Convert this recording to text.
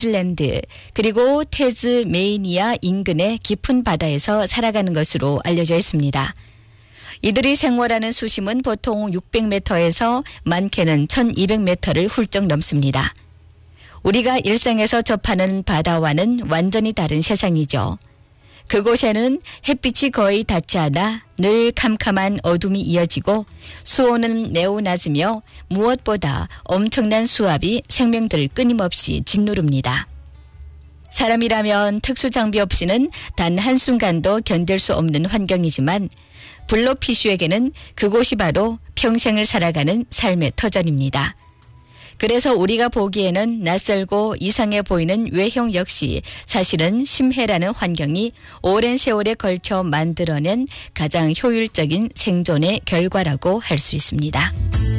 아이슬란드 그리고 태즈메이니아 인근의 깊은 바다에서 살아가는 것으로 알려져 있습니다. 이들이 생활하는 수심은 보통 600m에서 많게는 1200m를 훌쩍 넘습니다. 우리가 일상에서 접하는 바다와는 완전히 다른 세상이죠. 그곳에는 햇빛이 거의 닿지 않아 늘 캄캄한 어둠이 이어지고 수온은 매우 낮으며 무엇보다 엄청난 수압이 생명들을 끊임없이 짓누릅니다. 사람이라면 특수 장비 없이는 단 한순간도 견딜 수 없는 환경이지만 블로피쉬에게는 그곳이 바로 평생을 살아가는 삶의 터전입니다. 그래서 우리가 보기에는 낯설고 이상해 보이는 외형 역시 사실은 심해라는 환경이 오랜 세월에 걸쳐 만들어낸 가장 효율적인 생존의 결과라고 할 수 있습니다.